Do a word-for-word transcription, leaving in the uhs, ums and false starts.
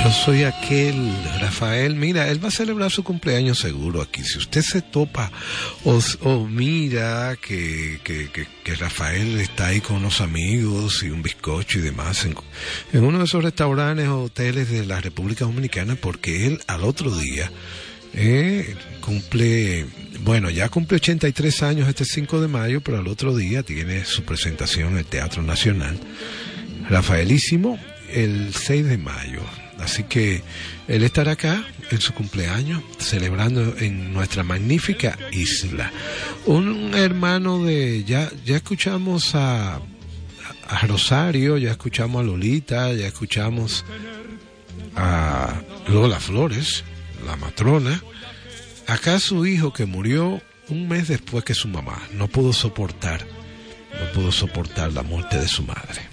Yo soy aquel, Rafael, mira, él va a celebrar su cumpleaños seguro aquí. Si usted se topa o, o mira que, que, que, que Rafael está ahí con unos amigos y un bizcocho y demás en, en uno de esos restaurantes o hoteles de la República Dominicana, porque él al otro día eh, cumple, bueno, ya cumple ochenta y tres años este cinco de mayo, pero al otro día tiene su presentación en el Teatro Nacional. Rafaelísimo, el seis de mayo. Así que él estará acá en su cumpleaños, celebrando en nuestra magnífica isla. Un hermano de, ya, ya escuchamos a, a Rosario, ya escuchamos a Lolita, ya escuchamos a Lola Flores, la matrona. Acá su hijo, que murió un mes después que su mamá, no pudo soportar, no pudo soportar la muerte de su madre.